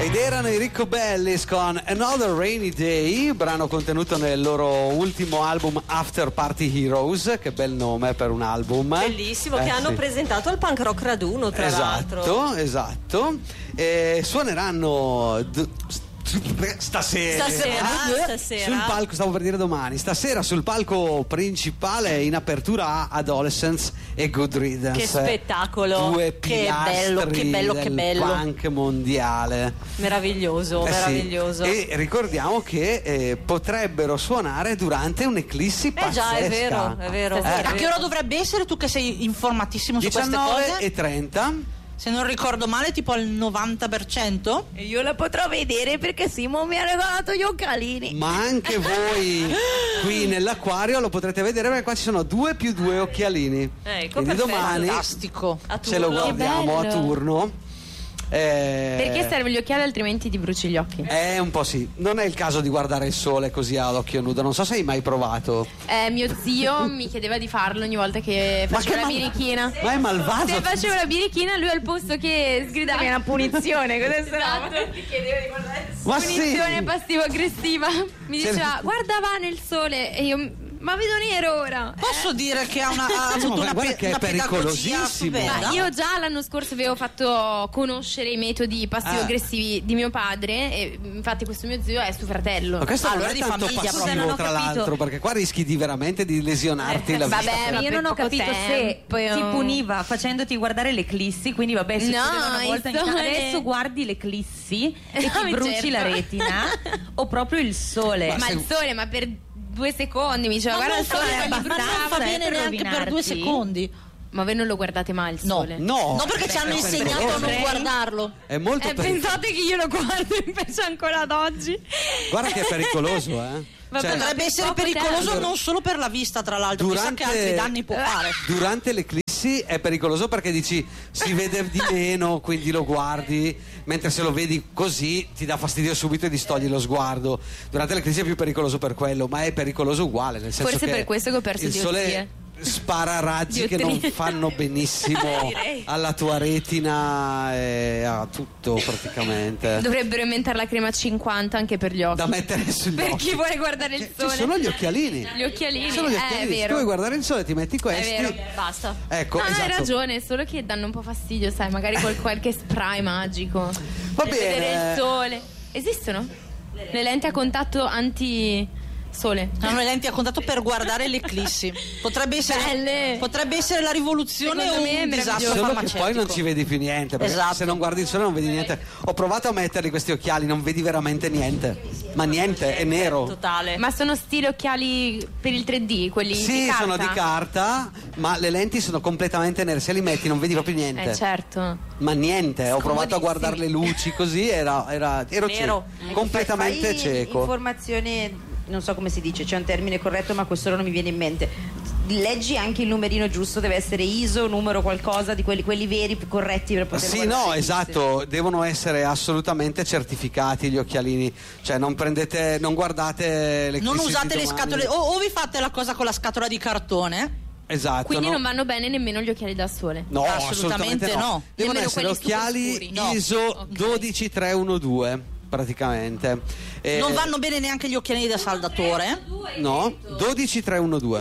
Ed erano i Ricobellis con Another Rainy Day, brano contenuto nel loro ultimo album After Party Heroes. Che bel nome per un album. Bellissimo, che hanno presentato al Punk Rock Raduno, tra l'altro. Esatto. Suoneranno stasera sul palco, stavo per dire domani, stasera sul palco principale in apertura a Adolescence e Good Riddance. Che spettacolo, due pilastri del punk mondiale, meraviglioso. Sì. E ricordiamo che potrebbero suonare durante un'eclissi pazzesca. Già, è vero. A che ora dovrebbe essere, tu che sei informatissimo su queste cose? 19:30. Se non ricordo male, tipo al 90%. E io la potrò vedere perché Simo mi ha regalato gli occhialini. Ma anche voi qui nell'acquario lo potrete vedere, perché qua ci sono 2 + 2 occhialini. Quindi domani fantastico. ce lo guardiamo a turno. Perché servono gli occhiali, altrimenti ti bruci gli occhi? Un po' sì. Non è il caso di guardare il sole così ad occhio nudo. Non so se hai mai provato. Mio zio mi chiedeva di farlo ogni volta che facevo la birichina. Ma è malvagio. Se facevo la birichina, lui al posto che sgridarmi una punizione, cosa esatto. Ti chiedeva di guardare il sole. Punizione passivo-aggressiva. Mi diceva guarda va nel sole. E io ma vedo nero ora. Posso dire che ha avuto una che è pericolosissimo. Ma io già l'anno scorso avevo fatto conoscere i metodi passivo-aggressivi di mio padre, e infatti questo mio zio è suo fratello. Ma questo allora non è di tanto famiglia, passivo, tra l'altro, perché qua rischi veramente di lesionarti la vista. Vabbè, ma io non ho capito se ti puniva facendoti guardare l'eclissi, quindi vabbè, se una volta adesso guardi l'eclissi e ti bruci la retina, o proprio il sole. Ma il sole, ma per 2 secondi mi diceva guarda il sole, non fa bene neanche per 2 secondi. Ma voi non lo guardate mai il sole? No, perché ci hanno insegnato a non guardarlo. È molto pensate che io lo guardo invece ancora ad oggi? Guarda che è pericoloso, potrebbe essere pericoloso non solo per la vista, tra l'altro, chissà che altri danni può fare. Durante l'eclissi è pericoloso perché dici si vede di meno, quindi lo guardi, mentre se lo vedi così ti dà fastidio subito e distogli lo sguardo. Durante l'eclissi è più pericoloso per quello, ma è pericoloso uguale, nel senso forse che per questo che ho perso il sole spara raggi che non fanno benissimo alla tua retina e a tutto praticamente. Dovrebbero inventare la crema 50 anche per gli occhi, da mettere sugli occhi per chi vuole guardare il sole. Ci sono gli occhialini. Gli occhialini, sono gli occhialini. è vero. Se vuoi guardare il sole ti metti questi. È vero, basta. Ecco, esatto. Hai ragione, solo che danno un po' fastidio, sai, magari qualche spray magico. Va per bene. vedere il sole. Esistono? Le lenti a contatto anti sole. Hanno le lenti a contatto per guardare l'eclissi. Potrebbe essere la rivoluzione o un disastro solo farmaceutico. che poi non ci vedi più niente, perché se non guardi il sole non vedi niente. Ho provato a metterli questi occhiali, non vedi veramente niente. Ma niente, è nero. Totale. Ma sono stile occhiali per il 3D, quelli di carta? Sono di carta, ma le lenti sono completamente nere. Se li metti non vedi proprio niente. Certo. Ma niente, ho provato a guardare le luci così, ero cieco, completamente cieco. Informazione, non so come si dice, c'è un termine corretto ma questo non mi viene in mente. Leggi anche il numerino giusto, deve essere ISO, numero qualcosa di quelli veri, corretti per poter guardare. Esatto, devono essere assolutamente certificati gli occhialini, cioè non guardate le non usate le scatole o vi fate la cosa con la scatola di cartone. Esatto. Quindi non vanno bene nemmeno gli occhiali da sole. No, assolutamente no. Devono essere occhiali ISO 12312 praticamente. Non vanno bene neanche gli occhiali da saldatore. No, 12312.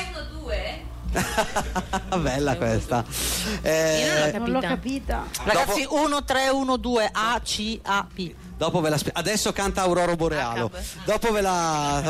1312? Bella questa. Io non l'ho capita. Ragazzi, 1312 ACAP. Dopo ve la adesso canta Aurora Borealo. Dopo ve la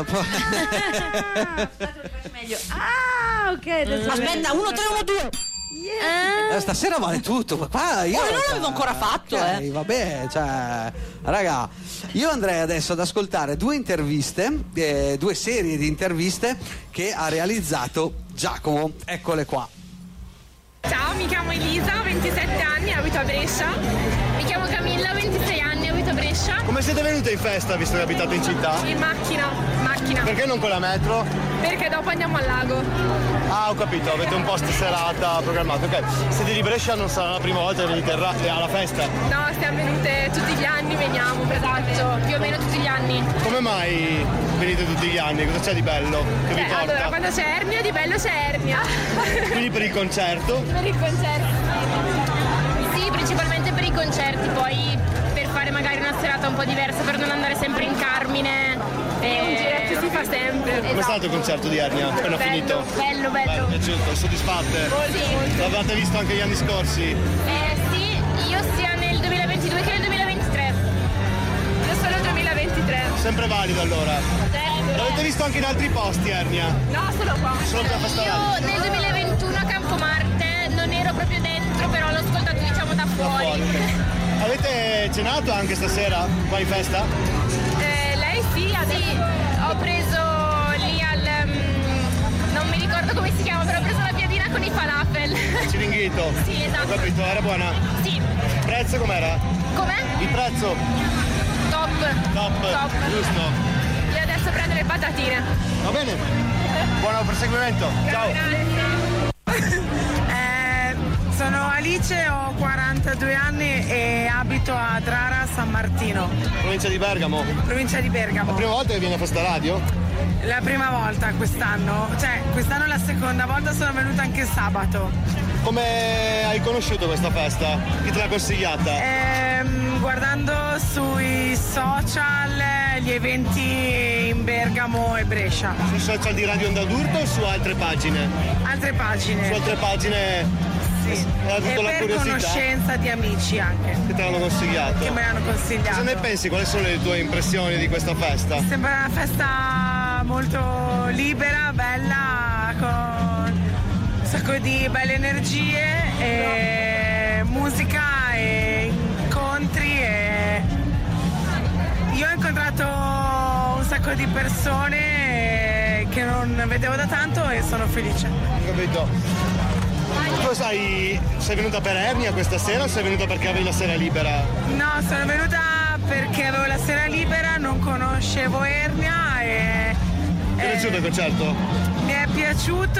meglio. Ok. Aspetta, 1312. Stasera vale tutto. Qua io non l'avevo ancora fatto. Vabbè, cioè, raga, io andrei adesso ad ascoltare 2 interviste, 2 serie di interviste che ha realizzato Giacomo. Eccole qua. Ciao, mi chiamo Elisa, ho 27 anni, abito a Brescia. Mi chiamo Camilla, ho 26 anni, abito a Brescia. Come siete venute in festa visto che abitate in città? In macchina. Perché non con la metro? Perché dopo andiamo al lago. Ah, ho capito, avete un post serata programmato, ok. Siete di Brescia, non sarà la prima volta che venite alla festa? No, stiamo venute tutti gli anni, veniamo, esatto, più o meno tutti gli anni. Come mai venite tutti gli anni? Cosa c'è di bello che vi porta? Allora, quando c'è Ernia, di bello c'è Ernia. Quindi per il concerto? Per il concerto. Sì, principalmente per i concerti, poi per fare magari una serata giornata un po' diversa per non andare sempre in Carmine. E un giretto si fa sempre. Com'è stato il concerto di Ernia? Appena finito? Bello. Mi è piaciuto, soddisfatte? Sì. L'avete visto anche gli anni scorsi? Sì, io sia nel 2022 che nel 2023. Io solo 2023. Sempre valido allora. Certo. L'avete visto anche in altri posti, Ernia? No, solo qua. Solo per Festa Radio? Io nel 2021 a Campomarte non ero proprio dentro, però l'ho ascoltato diciamo da fuori. Okay. Avete cenato anche stasera qua in festa? Lei sì, ho preso lì non mi ricordo come si chiama, però ho preso la piadina con i falafel. Ciringhito? Sì, esatto. Ho capito, era buona? Sì. Il prezzo com'era? Com'è? Il prezzo? Top. Giusto. Io adesso prendo le patatine. Va bene. Buon proseguimento. Ciao. Sono Alice, ho 42 anni e abito a Drara, San Martino. Provincia di Bergamo? Provincia di Bergamo. La prima volta che viene a Festa Radio? La prima volta quest'anno, quest'anno è la seconda volta, sono venuta anche sabato. Come hai conosciuto questa festa? Chi te l'ha consigliata? Guardando sui social gli eventi in Bergamo e Brescia. Sui social di Radio Onda d'Urto o su altre pagine? Altre pagine. Su altre pagine? Sì. E la per conoscenza di amici anche. Che te l'hanno consigliato? Che me l'hanno consigliato. Cosa ne pensi? Quali sono le tue impressioni di questa festa? Sembra una festa molto libera, bella, con un sacco di belle energie, e musica e incontri. Io ho incontrato un sacco di persone che non vedevo da tanto e sono felice. Ho capito. Tu sei venuta per Ernia questa sera o sei venuta perché avevi la sera libera? No, sono venuta perché avevo la sera libera, non conoscevo Ernia e... Ti è piaciuto il concerto? Mi è piaciuto,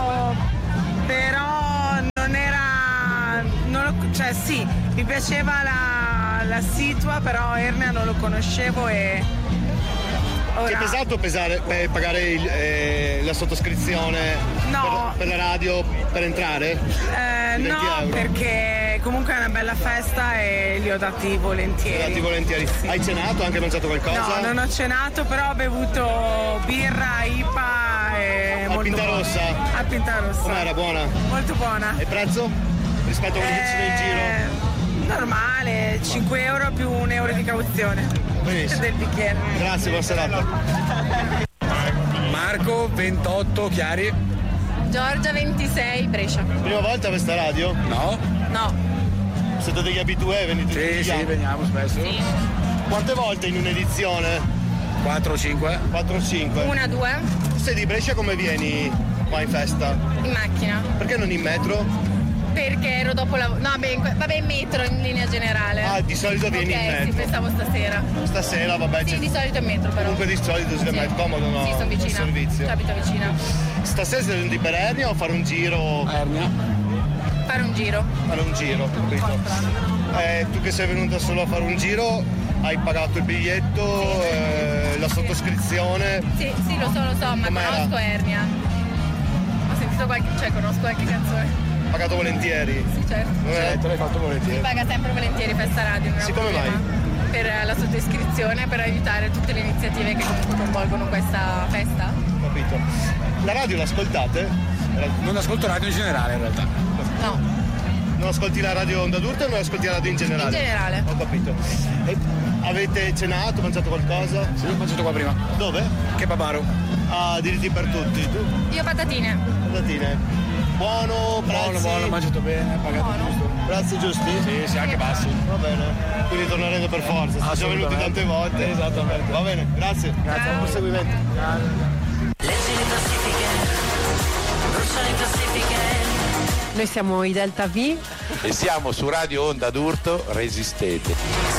però non era... sì, mi piaceva la situa, però Ernia non lo conoscevo e... Ora... Ti è pesato pagare la sottoscrizione per la radio per entrare? No, euro. Perché comunque è una bella festa e li ho dati volentieri. Sì. Hai cenato? Anche mangiato qualcosa? No, non ho cenato, però ho bevuto birra, IPA e a Pinta Rossa? A Pinta Rossa. Com'era? Buona? Molto buona. E prezzo? Rispetto a quelli che ci sono in giro? Normale, 5 euro più 1 euro di cauzione. Benissimo. Del bicchiere. Grazie, buona serata. Marco, 28, Chiari. Giorgia, 26, Brescia. Prima volta a questa radio? No. Siete degli abitué? Venite Sì, veniamo spesso. Sì. Quante volte in un'edizione? 4 o 5. 4 o 5. 1, 2. Tu sei di Brescia, come vieni qua in festa? In macchina. Perché non in metro? Perché ero dopo la... No, in metro in linea generale. Ah, di solito vieni in metro? Sì, pensavo stasera. Stasera, vabbè. Sì, di solito in metro però. Comunque di solito si è comodo, no? Sì, sono vicina. Il servizio. Abito vicina. Stasera siete venuti per Ernia o fare un giro? Ernia. Fare un giro. Fare un giro, capito. Tu che sei venuta solo a fare un giro, hai pagato il biglietto, la sottoscrizione? Sì, lo so, ma com'era? conosco Ernia. Ho sentito conosco qualche canzone. Pagato volentieri? Sì, certo. Te l'hai fatto volentieri? Si paga sempre volentieri Festa Radio. Sì, come mai? Per la sottoscrizione, per aiutare tutte le iniziative che comunque coinvolgono questa festa. Capito. La radio l'ascoltate? Non ascolto radio in generale in realtà. No. Non ascolti la radio Onda d'Urto o non ascolti la radio in generale? In generale. Ho capito. E avete cenato, mangiato qualcosa? Sì, ho mangiato qua prima. Dove? Kebabaro. Ah, diritti per tutti. Tu? Io patatine. Patatine. Buono, prezzi? Buono, mangiato bene, pagato giusto. Prezzi giusti? Sì, anche bassi. Va bene. Quindi tornerete per forza. Siamo già venuti tante volte. Esattamente. Va bene, grazie. Buon proseguimento. Leggi le classifiche, brucia le classifiche. Noi siamo i Delta V e siamo su Radio Onda d'Urto. Resistete.